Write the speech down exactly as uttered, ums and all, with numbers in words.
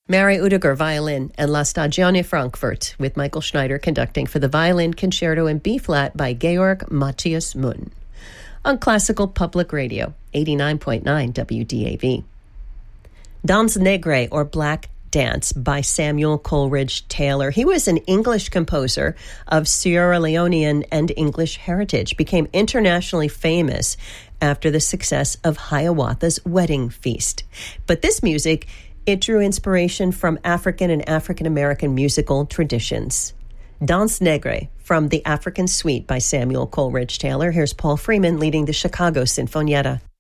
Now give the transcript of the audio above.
Mary Udiger, violin, and La Stagione Frankfurt, with Michael Schneider conducting for the violin concerto in B-flat by Georg Matthias Munn. On Classical Public Radio, eighty-nine point nine W D A V. Danse Negre, or Black Dance, by Samuel Coleridge Taylor. He was an English composer of Sierra Leonean and English heritage, became internationally famous after the success of Hiawatha's Wedding Feast. But this music, it drew inspiration from African and African-American musical traditions. Danse Negre from the African Suite by Samuel Coleridge Taylor. Here's Paul Freeman leading the Chicago Sinfonietta.